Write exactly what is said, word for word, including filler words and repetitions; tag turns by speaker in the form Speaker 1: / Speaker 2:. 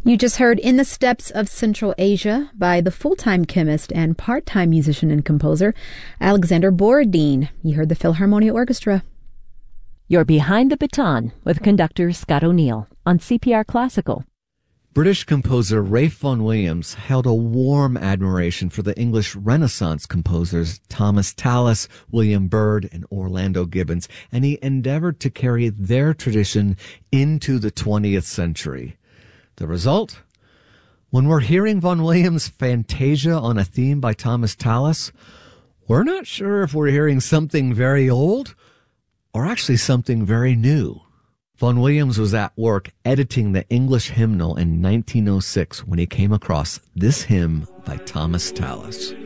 Speaker 1: You just heard In the Steppes of Central Asia by the full-time chemist and part-time musician and composer Alexander Borodin. You heard the Philharmonia Orchestra.
Speaker 2: You're Behind the Baton with conductor Scott O'Neill on C P R Classical.
Speaker 3: British composer Ralph Vaughan Williams held a warm admiration for the English Renaissance composers Thomas Tallis, William Byrd, and Orlando Gibbons, and he endeavored to carry their tradition into the twentieth century. The result? When we're hearing Vaughan Williams' Fantasia on a theme by Thomas Tallis, we're not sure if we're hearing something very old or actually something very new. Vaughan Williams was at work editing the English hymnal in nineteen oh six when he came across this hymn by Thomas Tallis.